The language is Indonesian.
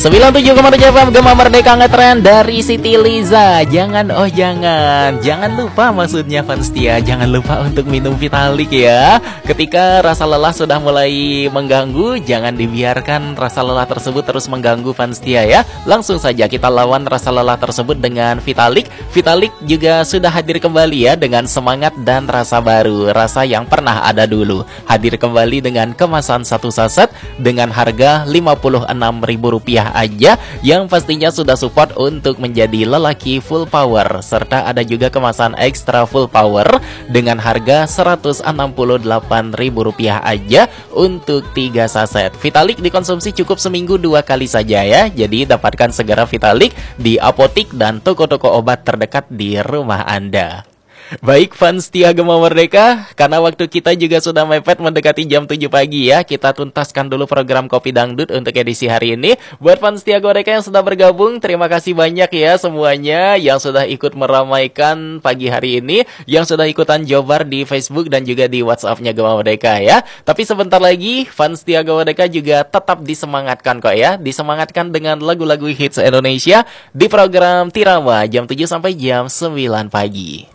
97,7 FM Gema Merdeka ngetren dari Siti Liza. Jangan lupa, maksudnya fans setia, jangan lupa untuk minum Vitalik ya. Ketika rasa lelah sudah mulai mengganggu, jangan dibiarkan rasa lelah tersebut terus mengganggu fans setia ya. Langsung saja kita lawan rasa lelah tersebut dengan Vitalik. Vitalik juga sudah hadir kembali ya, dengan semangat dan rasa baru, rasa yang pernah ada dulu. Hadir kembali dengan kemasan satu saset dengan harga Rp56.000 aja, yang pastinya sudah support untuk menjadi lelaki full power. Serta ada juga kemasan ekstra full power dengan harga Rp168.000 aja untuk 3 saset. Vitalik dikonsumsi cukup seminggu 2 kali saja ya. Jadi dapatkan segera Vitalik di apotik dan toko-toko obat terdekat di rumah Anda. Baik fans setia Gema Merdeka, karena waktu kita juga sudah mepet mendekati jam 7 pagi ya, kita tuntaskan dulu program Kopi Dangdut untuk edisi hari ini. Buat fans setia Gema Merdeka yang sudah bergabung, terima kasih banyak ya semuanya yang sudah ikut meramaikan pagi hari ini, yang sudah ikutan jobar di Facebook dan juga di WhatsApp-nya Gema Merdeka ya. Tapi sebentar lagi fans setia Gema Merdeka juga tetap disemangatkan kok ya, disemangatkan dengan lagu-lagu hits Indonesia di program Tirama jam 7 sampai jam 9 pagi.